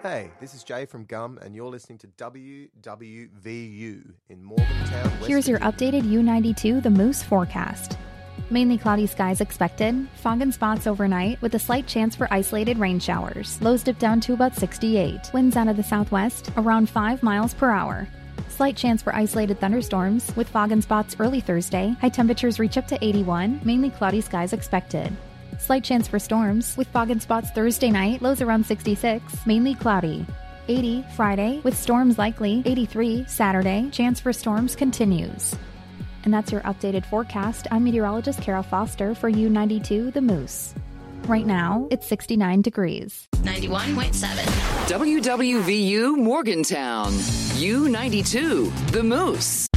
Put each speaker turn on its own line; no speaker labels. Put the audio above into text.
Hey, this is Jay from Gum, and you're listening to WWVU in Morgantown, West
Here's your
Virginia.
updated U92 The Moose forecast. Mainly cloudy skies expected, fog and spots overnight with a slight chance for isolated rain showers. Lows dip down to about 68. Winds out of the southwest around 5 miles per hour. Slight chance for isolated thunderstorms with fog and spots early Thursday. High temperatures reach up to 81, mainly cloudy skies expected. Slight chance for storms with fog and spots Thursday night, lows around 66, mainly cloudy. 80 Friday with storms likely. 83 Saturday, chance for storms continues. And that's your updated forecast. I'm meteorologist Carol Foster for U92 The Moose. Right now, it's 69 degrees.
91.7.
WWVU Morgantown. U92 The Moose.